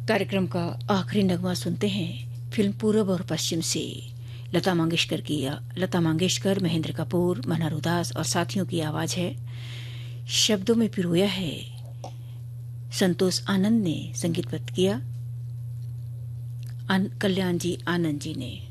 कार्यक्रम का आखिरी नगमा सुनते हैं फिल्म पूरब और पश्चिम से। लता मंगेशकर, महेंद्र कपूर, मनहर उदास और साथियों की आवाज है। शब्दों में पिरोया है संतोष आनंद ने, संगीतबद्ध किया कल्याण जी आनंद जी ने।